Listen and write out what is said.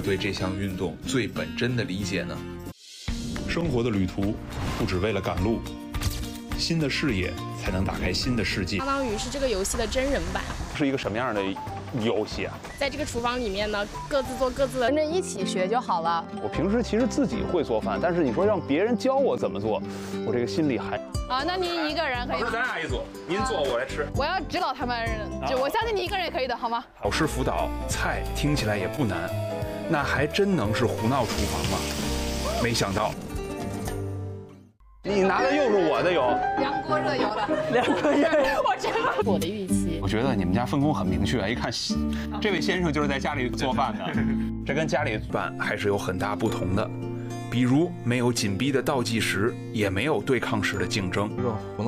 对这项运动最本真的理解呢？生活的旅途不只为了赶路，新的视野才能打开新的世界。 相当于是这个游戏的真人版。 是一个什么样的游戏啊？ 在这个厨房里面呢，各自做各自的， 跟着一起学就好了。 我平时其实自己会做饭，但是你说让别人教我怎么做，我这个心里还…… 啊，那您一个人可以。 我说咱俩一组，您做我来吃。 我要指导他们，就我相信你一个人也可以的，好吗？ 老师辅导，菜听起来也不难，那还真能是胡闹厨房吗？没想到。 你拿的又是我的油， 2锅热油的 2锅热油， 我觉得我的预期。 我觉得你们家分工很明确，一看这位先生就是在家里做饭的， 这跟家里办还是有很大不同的，比如没有紧逼的倒计时，也没有对抗式的竞争。